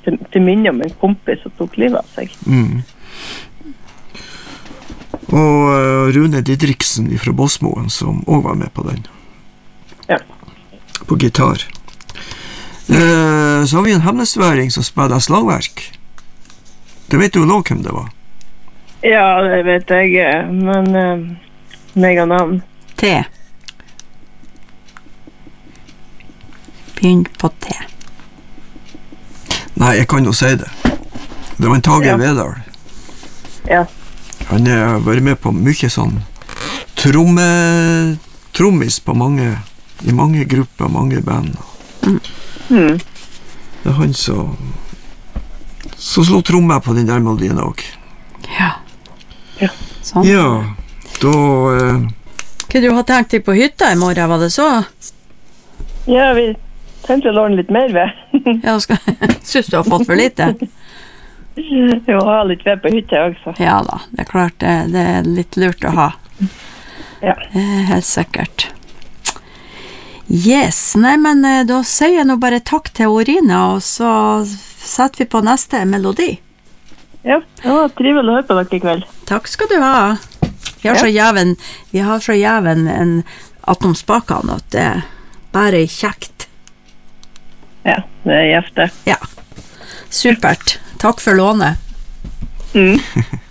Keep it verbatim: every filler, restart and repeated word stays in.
til, til minne om en kompis som tok livet av seg. Mm. Og uh, Rune Didriksen fra Båsmoen, som også var med på den. Ja. På gitar. Uh, så har vi en hemnesværing som spiller slagverk. Det vet du nå hvem det var? Ja, det vet jeg, men uh, mega navn. T. Begynn på T. Nei, jeg kan jo si det. Det var en Tage Ja. Vedal. Ja. Han har vært med på mye sånn tromme, trommis på mange, i mange grupper, mange band. Mm. Mm. Det er han som så slå trommer på den der melodien også. Ja. Ja. Sånn. Ja, da... Eh, Hva du har tenkt deg på hytta i morgen, var det så? Ja, vi tenkte å låne litt mer ved. Ja, skal... Synes du har fått for lite? Jo, ha litt ved på hytta også. Ja da, det er klart det, det er litt lurt å ha. Ja. Eh, Helt sikkert. Yes, nei, men eh, da sier jeg nå bare takk til Orina, og så setter vi på neste melodi. Ja, det var trivelig å høre på dere i kveld. Takk skal du ha. Vi har Ja. så jæven, vi har så jæven en atom spakene at det er bare kjekt. Ja, det er gjefte. Ja, supert. Takk for lånet. Mm.